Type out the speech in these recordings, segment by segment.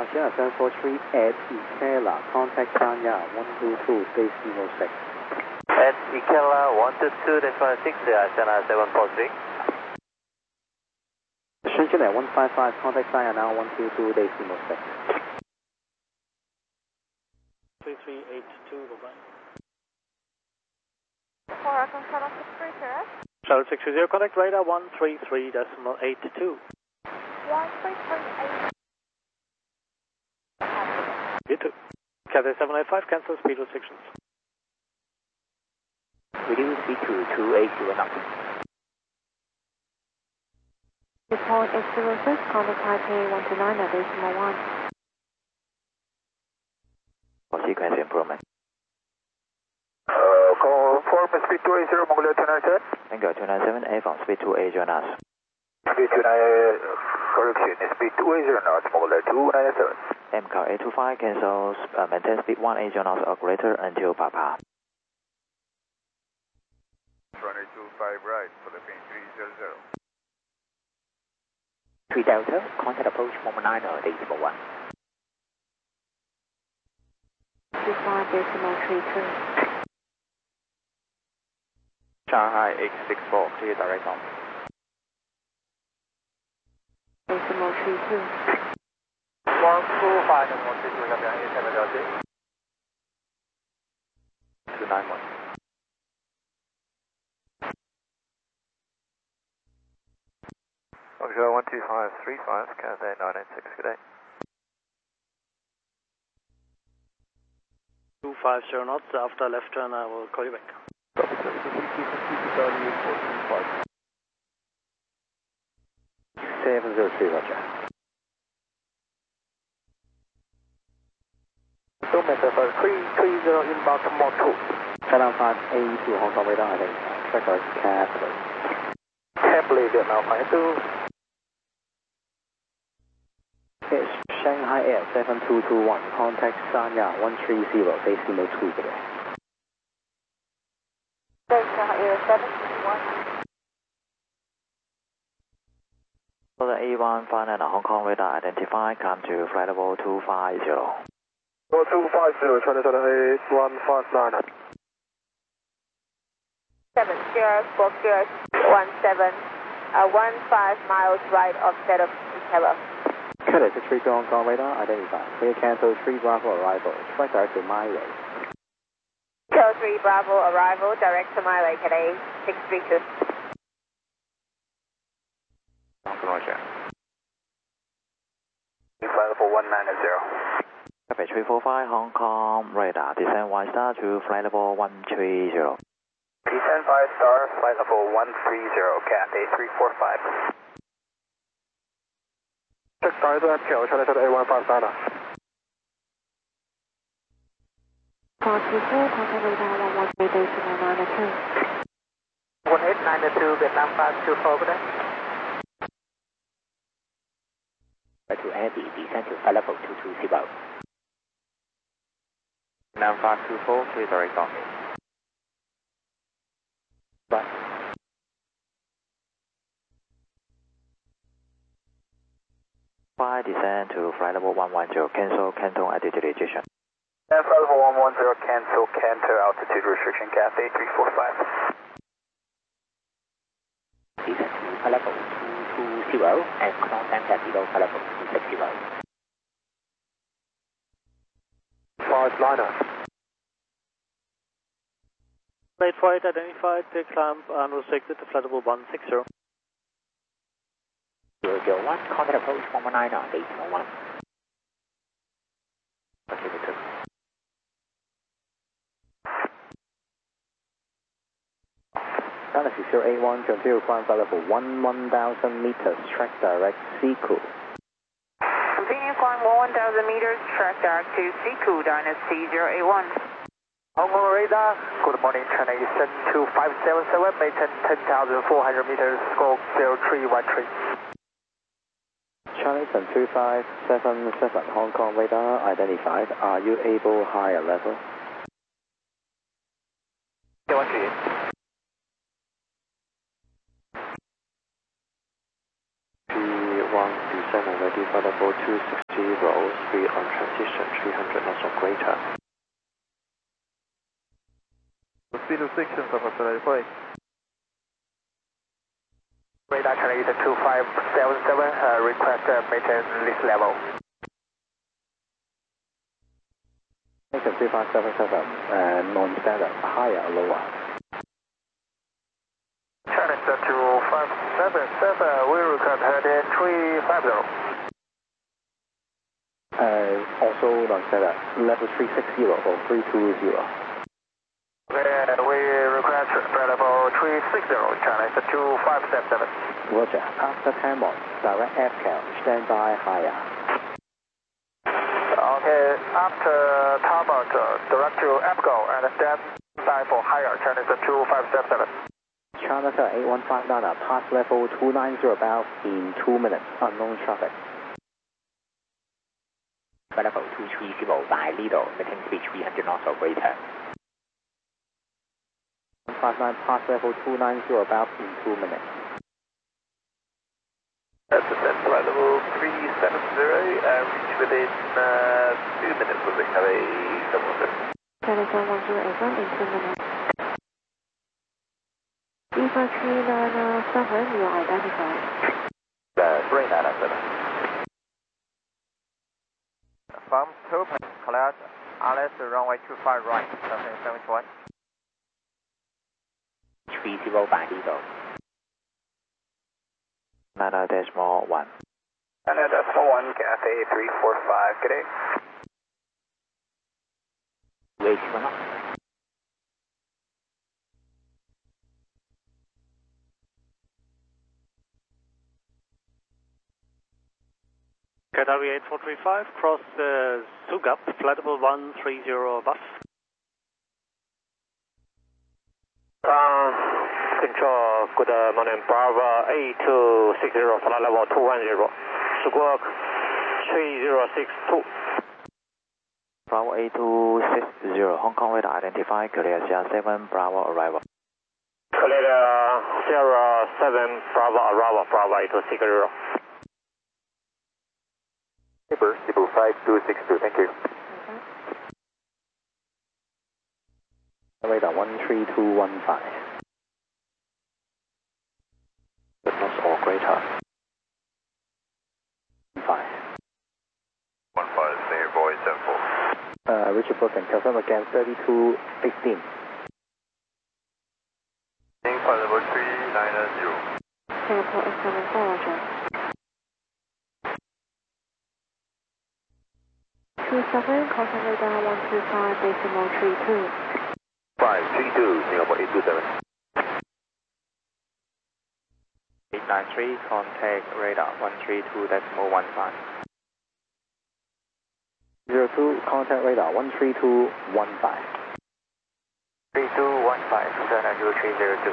Sierra 743 at Ikela, contact Sanya 122, base 06. At Ikela 122.6, Sierra 743. Shenzhen at 155, contact Sanya now 122, base 06. 3382, bye-bye. Shuttle 630. Shuttle 630, contact radar 133.82. 1338. You too. Cathay 785, cancel speed restrictions. Reduce C2 280 knots. Report X06, contact Taipei 129 at decimal 1. For sequence improvement. Conform speed 280, Mongolia 297. Tango 297, A from speed 280 join us. Speed 29, correction, speed 280 knots, Mongolia 297. MCAR 825 cancels, maintain speed 180 knots or greater until Papa. 2825 right, Philippine 300. 3 Delta, contact approach 119 decimal 1. 25 decimal 32. Shanghai X64, clear direct on. Decimal 32. 125 decimal 32, Japan 87 291. Mongolia 12535, Cathay 996, good day. 250 knots, after left turn I will call you back. 703, Roger. Dometer 330 inbound to Mod 2. 758 Hong Kong radar, I think. Track direct capital. Tablet Vietnam 52. It's Shanghai Air 7221, contact Sanya 130, decimal 2 today. Shanghai Air 721. For the A1 final Hong Kong radar identified, come to flight level 250. 250, China 159. 7 Sierra, 4 Sierra 17, 15 miles right offset of Ikela. Cathay 632 Hong Kong radar identified. Clear cancel 3 Bravo arrival. Track direct to my way. Kilo 3 Bravo arrival, direct to my way, Cathay 632. Roger. Flight level 190. Cathay 345 Hong Kong radar, descend 1 star to flight level 130. Descend 5 star, flight level 130, Cathay 345. Check star to MQ, China A159. 424, contact radar 113 decimal 92. 1892, Vietnam 524, good day. To Andy, descend to flight level 220. Vietnam 524, clear direct on. Bye. Descend to flight level 110, cancel Canton altitude restriction. Flight level 110, cancel Canton altitude restriction, Cathay 345. Descend to flight level 220 and contact at below flight level 260. 5 liner. Late flight identified, take climb unrestricted to flight level 160. 001, contact approach 119 on decimal 1. Okay, we took. Galaxy 081, continue climb flight level 1000 meters, track direct Siku. Continue climb 1,000 meters, track direct to Siku, Dynasty 081. Hong Kong radar, good morning, China Eastern 2577, maintain 10,400 meters, score 0313. Charlie 2577, Hong Kong radar identified. Are you able higher level? 138. P1 descend and ready for level 260. speed on transition 300 knots or greater. Speed restrictions of Australia. Radar channel 2577, request maintain this level. Maintain 2577, non-standard, higher or lower? Channel 2577, we request heading 350. Also non-standard, level 360 or 320. We request level 360, channel 2577. Roger. After 10 knots, direct FCAL, stand by higher. Okay, after Talbot, direct to EPCO and stand by for higher, channel 2577. China 8159, pass level 290 about in 2 minutes, unknown traffic. Level 230 by Lido, maintain speed 300 knots or greater. 159, pass level 290 about in 2 minutes. Descent flight level 370, reach within 2 minutes, will we have a double set? Channel 1081 in 2 minutes. E5397, you are identified. 397. From Topaz, collect Alice runway 25 right, 771. 30 by Lido. 9.1. 9.1, Cathay 345, good day. Wait 1 knot. Qatari 8435, cross Sugup, flight level 130 above. Control, good morning, Bravo 8260, flight level 210, Squawk 3062. Bravo 8260, Hong Kong radar identified, clear Sierra 7, Bravo arrival. Clear Sierra 7, Bravo arrival, Bravo 8260. Paper, 5262, thank you. Radar 13215. Knots or greater. 5. 15, Senior Boy 74. Richard Brooklyn, confirm again 3215. Flight level 390. Singapore S74, Roger. 27, contact radar 125, decimal 32. 532, Singapore 827. 893, contact radar 132.15. 02, contact radar 13215. 3215, Susanna 0302.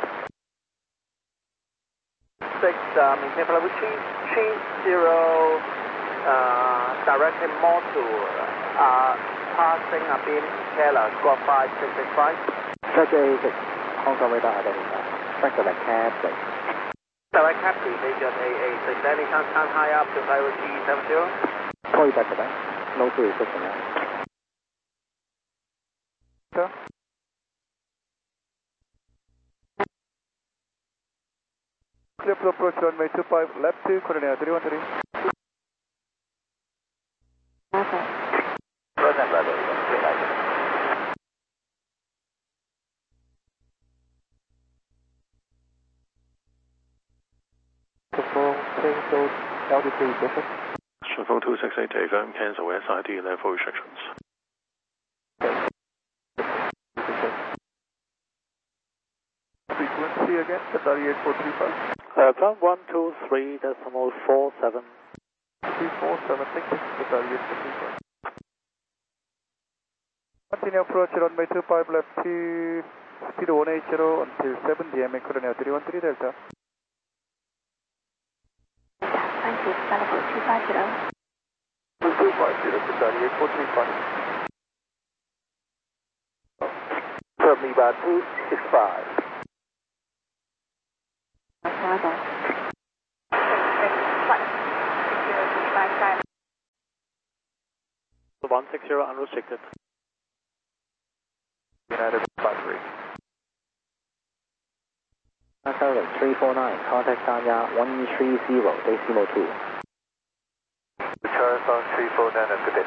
6, maintain level 330, directing more to passing a beam Keller, squawk 5665. Sector A6, Hong Kong radar identified. Track the cab, please. Direct cab, Agent A86, any chance time high up to level 370? Call you back to that. No two restriction now. Sir? Clear for approach runway 25, left 2, coordinate 313. Perfect. Present level, 390. Altitude difference. Shunfeng 268 confirm, cancel SID level restrictions. Frequency again, Qatari 8435. Ground 123 decimal 47. 347, thank you, Qatari 8435. Continue approach runway 25 left 2, speed 180 until 7 DMA, coordinate 313 Delta. Thank you, level 250. 250, Qatari 8435. From Liba 265. Arrival. 160 unrestricted. United 53. Service 349, contact Sanya 130, decimal 2. Charles on 349 and good day.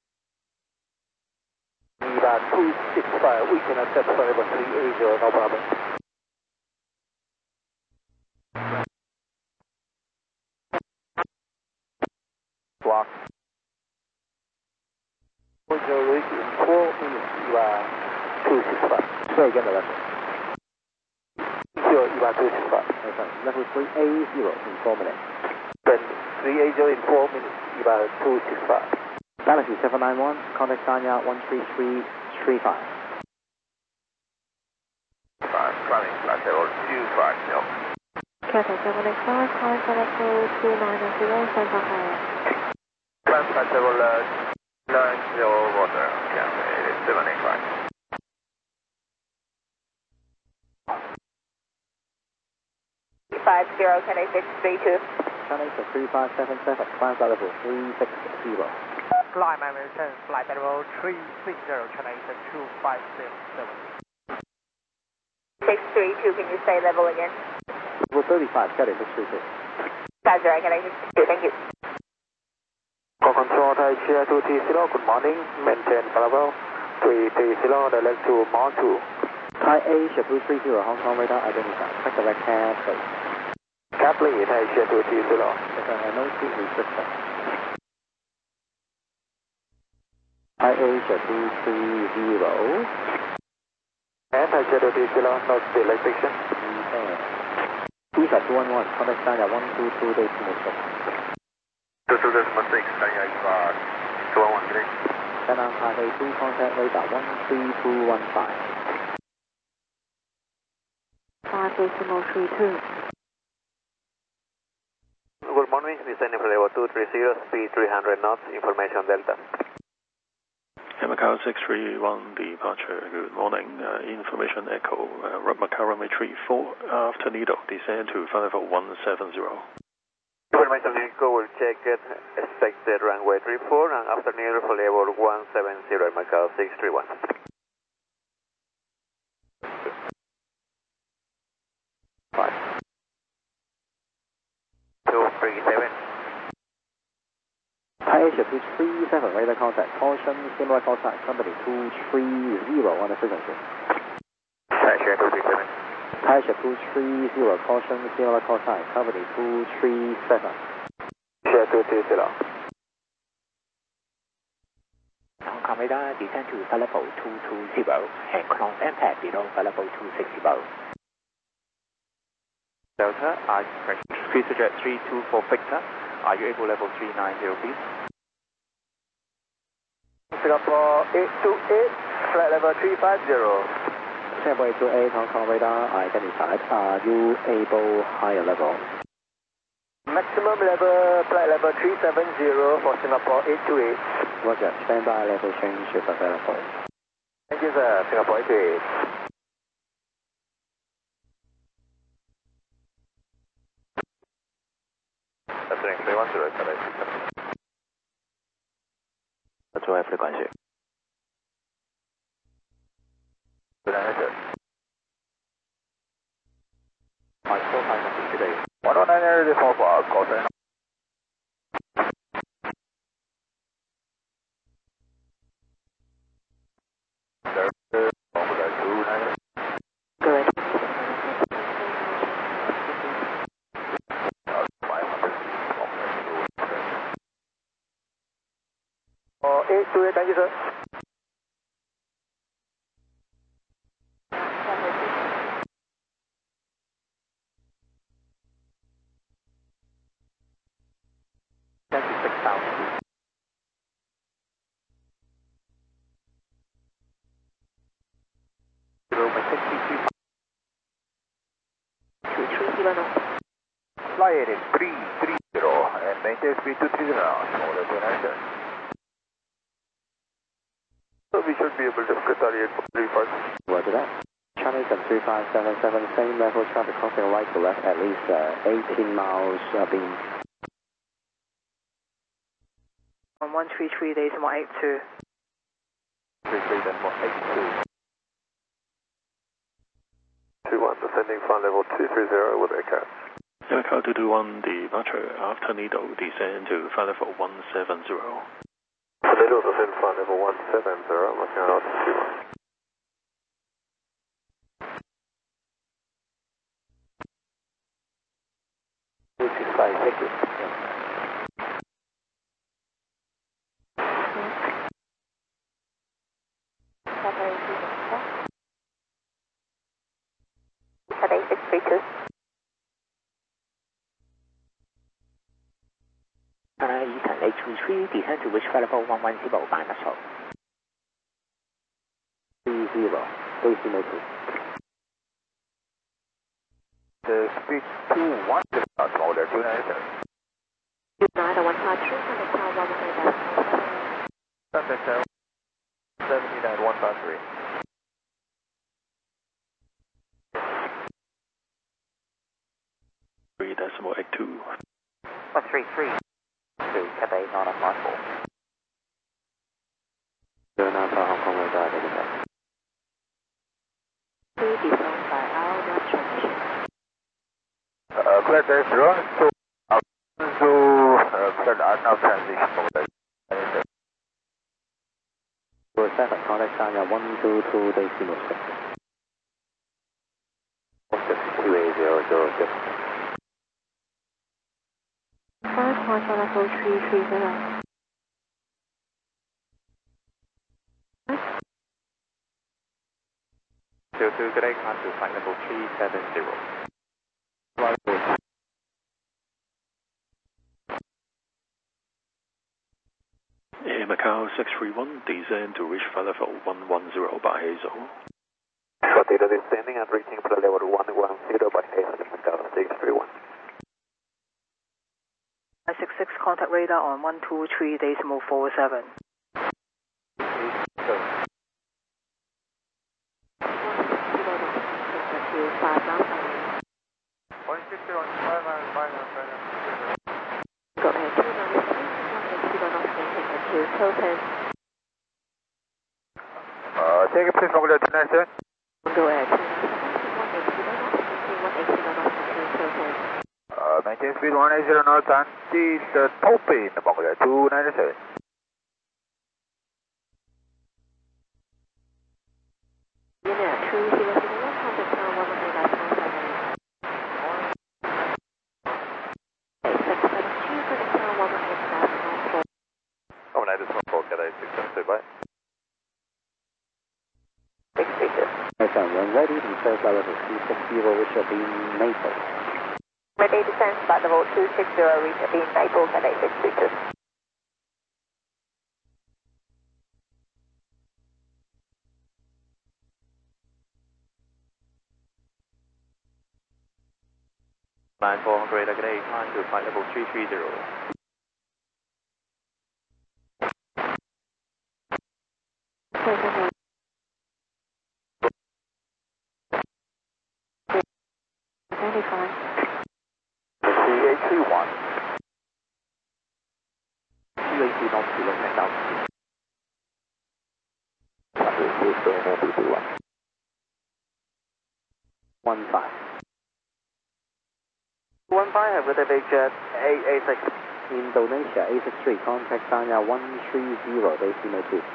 About 265, we can accept for level 380, no problem. Block. Reach in 4 minutes, you are 265. Say again the level. 265. Level 380 in 4 minutes. Then 380 in 4 minutes, you are 265. Galaxy 791, contact Sanya 13335. Climbing flight level 250. Cathay 785, calling for level 290, Santa Clara. Climb flight level 90 water, Cathay 785. Five zero, Cathay 632. Channel 3577, climb flight level 360. Climb American flight level 360, Chennai 2577. 632, can you say level again? Level 35, Cathay 632. 50, Cathay 632, thank you. Call control Thai Chia 230, good morning. Maintain level 330, direct to Mall 2. Thai Asia 230, Hong Kong radar identified. Check the right hand face. Caply Thai Chia 230. No speed restriction. Thai Asia 230. And Thai Chia 230, no speed restriction. ESA 211, contact Sanya 122 decimal 6. 22.6, Sanya 211. Penang Taipei 2, contact radar 13215. 5.32. Good morning, descending for level 230, speed 300 knots, information Delta. Macau 631 departure, good morning. Information Echo, Macau runway 34, after Nido, descend to flight level 170. Information Echo will check it, expected runway 34 and after Nido for level 170, Macau 631. 237. Thai Asia 237, radar contact, caution, similar contact, company 230 on the frequency. Thai Asia 237. Thai Asia 230, caution, similar contact, company 237. Asia 230. Hong Kong radar, descend to flight level 220 and cross impact below flight level 260. Delta, Future 324 Victor, are you able level 390 please? Singapore 828, flight level 350. Singapore 828, Hong Kong radar identified. Are you able higher level? Maximum level, flight level 370 for Singapore 828. Roger, standby level change if available. Thank you sir, Singapore 828. 作为frequency。 109 for call sign. Thank you, sir. Fly it in 330 and maintain speed 230 now. So we should be able to get target 35. Roger that. Chinese at 3577, same level traffic crossing right to left at least 18 miles beam. 133 decimal 82. 33 decimal 82. 21, descending flight level 230 with aircraft. Macau 221 departure after Nido, descend to flight level 170. Nido, descend flight level 170, Macau 221. Thank you. Cathay 632. Eastern 833, descend to reach flight level 110 by Nassau. 30, decimal 2. The speed 21 small there, 297. United 153, contact tower 118.7. Contact tower 79 153. Decimal 82. 133 to Cathay 954. Hong Kong radar, Please define by our not transmission. Clear there, 0. So, clear now transition. 7, contact Sanya 122 decimal 6. 28006. 5 contact level 330. Good day, climb to flight level 370. Air Macau 631, descend to reach flight level 110 by Hazel. Short data descending and reaching flight level 110 by Hazel, Macau 631. 566 contact radar on 123 decimal 47. Got air 297, 180 knots, maintain at 2 Hilton. Take it, please, Mongolian 297. Go air 297, 180 knots, maintain 1 Hilton. Maintain speed 180 knots and the top in Mongolian 297. Unit 2001, contact tower 118.7. 672, contact tower 118.4. Oh, no, this one for Cathay 672, bye. 632. When ready, descend flight level 260, which will be Naples. Ready descent flight level 260, reach in Naples at 8632. Line 400, good day, climb to flight level 330. Identify. CA31. 280 knots below Macau. 15. 15, have with a big jet 886. Indonesia 863, contact Sanya 130 decimal 2.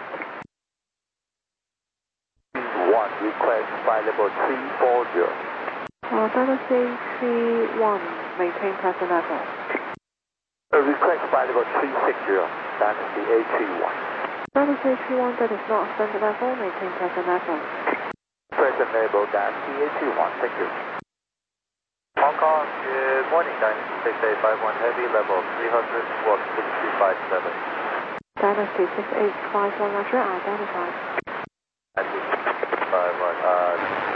1, request flight level 340. Delta CA31, maintain present level. Request flight level 360, that's the A31. Delta CA31, that is not standard level, maintain present level. Present level, that's the A31, thank you. Hong Kong, good morning, Dynasty 6851, heavy level 300, squawk 6257. Dynasty 6851, Roger, identified. Dynasty 6851,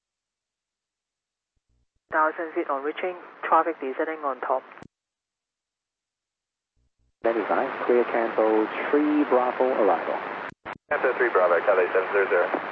1,000 feet on reaching, traffic descending on top. 95, clear Canto 3 Bravo arrival. Canto 3 Bravo, Cathay 700.